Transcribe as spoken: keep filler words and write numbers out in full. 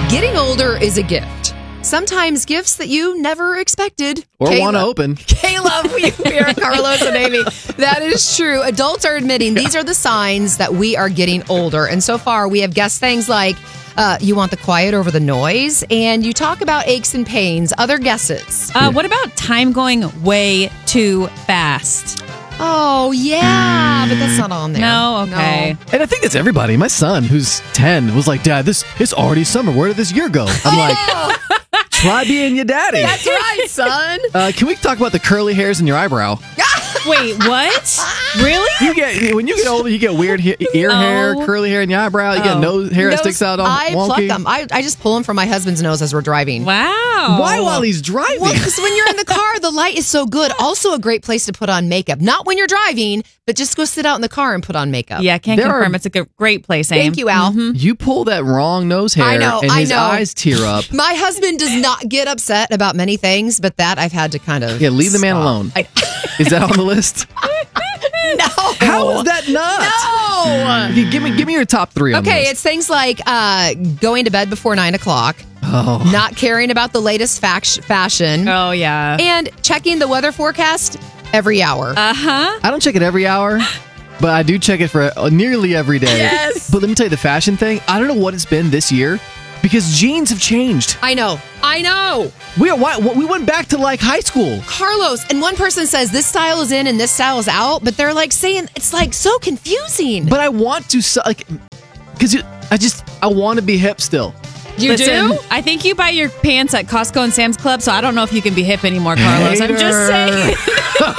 Getting older is a gift. Sometimes gifts that you never expected. Or Kayla- want to open. Caleb, we, we are Carlos and Amy. That is true. Adults are admitting these are the signs that we are getting older. And so far, we have guessed things like uh, you want the quiet over the noise, and you talk about aches and pains. Other guesses. Uh, what about time going way too fast? Oh, yeah, but that's not on there. No, okay. No. And I think that's everybody. My son, who's ten, was like, Dad, this it's already summer. Where did this year go? I'm like, try being your daddy. That's right, son. Uh, can we talk about the curly hairs in your eyebrow? Wait, what? Really? You get when you get older, you get weird he- ear No. hair, curly hair in your eyebrow. You get Oh. nose hair that Nose- sticks out on I pluck wonky. them. I, I just pull them from my husband's nose as we're driving. Wow. Why while he's driving? Well, because when you're in the car, the light is so good. Also, a great place to put on makeup. Not when you're driving, but just go sit out in the car and put on makeup. Yeah, can't There confirm. are- It's a g- great place, Aim. Thank you, Al. You pull that wrong nose hair, I know, and I his know. eyes tear up. My husband does not get upset about many things, but that I've had to kind of Yeah, leave the man stop. alone. I, Is that on the list? no. How is that not? No. Okay, give me, give me your top three. On Okay, this. it's things like uh, going to bed before nine o'clock, Oh. not caring about the latest fac- fashion, Oh, yeah. and checking the weather forecast every hour. Uh-huh. I don't check it every hour, but I do check it for uh, nearly every day. Yes. But let me tell you, the fashion thing, I don't know what it's been this year because jeans have changed. I know. I know. We are, why, we went back to like high school. Carlos, and one person says this style is in and this style is out, but they're like saying it's like so confusing. But I want to, su- like, because I just, I want to be hip still. You Listen, do? I think you buy your pants at Costco and Sam's Club, so I don't know if you can be hip anymore, Carlos. I'm just Hater. saying.